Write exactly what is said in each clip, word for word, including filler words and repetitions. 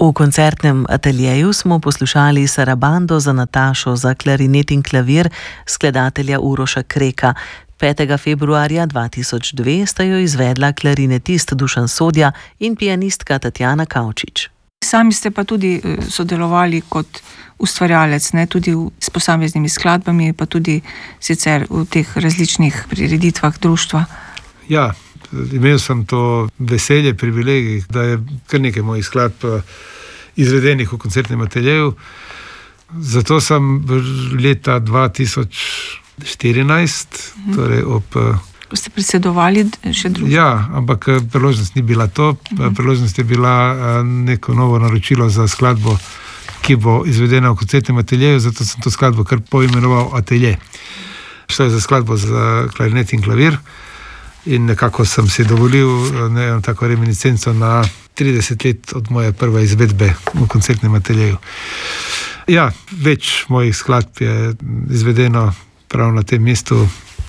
V koncertnem ateljeju smo poslušali sarabando za Natašo za klarinet in klavir skladatelja Uroša Kreka. petega februarja dva tisoč dve sta jo izvedla klarinetist Dušan Sodja in pianistka Tatjana Kavčič. Sami ste pa tudi sodelovali kot ustvarjalec, ne, tudi s posameznimi skladbami, pa tudi sicer v teh različnih prireditvah društva. Ja, imel sem to veselje, privilegij, da je kar nekaj mojih skladb izvedenih v koncertnem ateljeju. Zato sem leta dva tisoč štirinajst, hmm. torej ob... Ko ste predsedovali še društvo? Ja, ampak priložnost ni bila to. Hmm. Priložnost je bila neko novo naročilo za skladbo, ki bo izvedena v koncertnem ateljeju, zato sem to skladbo kar poimenoval Atelje. Šlo je za skladbo za klarinet in klavir in nekako sem si dovolil ne, tako reminiscenco na trideset let od moje prve izvedbe v koncertnem ateljeju. Ja, več mojih skladb je izvedeno prav na tem mestu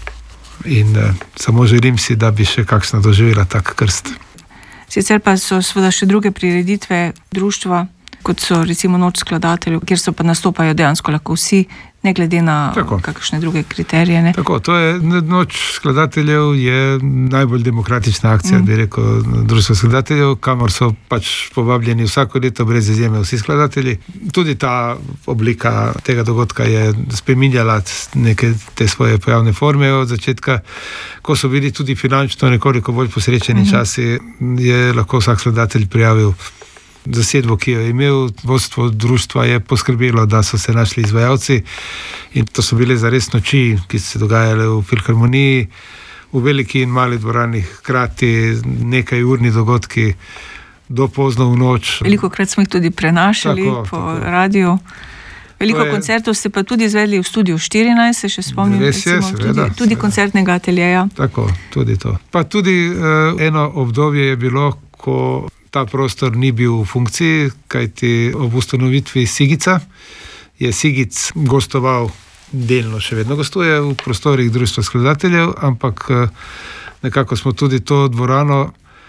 in uh, samo želim si, da bi še kakšna doživela tak krst. Sicer pa so seveda še druge prireditve društva, kot so recimo Noč skladateljev, kjer so pa nastopajo dejansko lahko vsi, ne glede na Tako. kakšne druge kriterije. Ne? Tako, to je Noč skladateljev je najbolj demokratična akcija, mm. bi rekel, društvo skladateljev, kamor so pač povabljeni vsako leto brez izjeme vsi skladatelji. Tudi ta oblika tega dogodka je spreminjala neke te svoje pojavne forme od začetka. Ko so bili tudi finančno nekoliko bolj posrečeni mm. časi, je lahko vsak skladatelj prijavil zasedbo, ki jo je imel. Vodstvo društva je poskrbelo, da so se našli izvajalci in to so bile zares noči, ki so se dogajale v filharmoniji, v veliki in mali dvorani hkrati, nekaj urni dogodki do pozno v noč. Velikokrat smo jih tudi prenašali tako, po tako. radiju. Veliko je... koncertov ste pa tudi izvedli v studiu štirinajst, se še spomnim, Res je, recimo, seveda, tudi, tudi koncertnega ateljeja. Tako, tudi to. Pa tudi uh, eno obdobje je bilo, ko ta prostor ni bil v funkciji, kajti ob ustanovitvi Sigica je Sigic gostoval, delno še vedno gostuje v prostorih društva skladateljev, ampak nekako smo tudi to dvorano,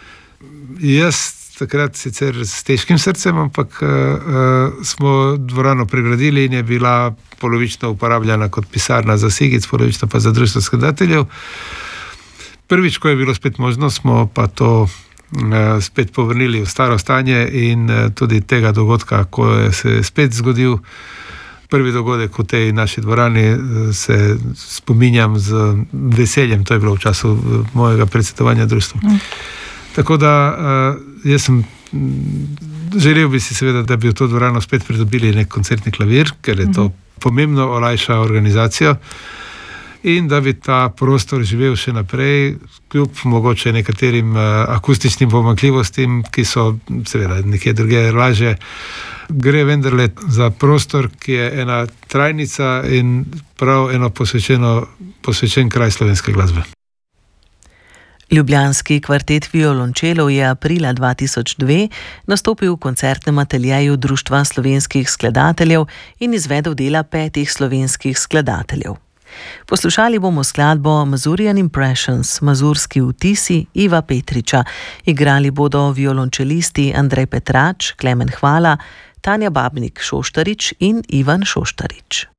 jaz takrat sicer s težkim srcem, ampak uh, smo dvorano pregradili in je bila polovično uporabljena kot pisarna za Sigic, polovično pa za društvo skladateljev. Prvič, ko je bilo spet možno, smo pa to spet povrnili v staro stanje in tudi tega dogodka, ko je se spet zgodil prvi dogodek v tej naši dvorani, se spominjam z veseljem, to je bilo v času mojega predsedovanja društva. Mm. Tako da jaz sem želel bi si seveda, da bi v to dvorano spet pridobili nek koncertni klavir, ker je to pomembno olajša organizacijo in da bi ta prostor živel še naprej, kljub mogoče nekaterim uh, akustičnim pomanjkljivostim, ki so seveda nekje druge lažje. Gre vendarle za prostor, ki je ena trajnica in prav eno posvečeno, posvečen kraj slovenske glasbe. Ljubljanski kvartet violončelov je aprila dva tisoč dve nastopil v koncertnem ateljeju Društva slovenskih skladateljev in izvedel dela petih slovenskih skladateljev. Poslušali bomo skladbo Mazurian Impressions, mazurski vtisi Iva Petriča. Igrali bodo violončelisti Andrej Petrač, Klemen Hvala, Tanja Babnik Šoštarič in Ivan Šoštarič.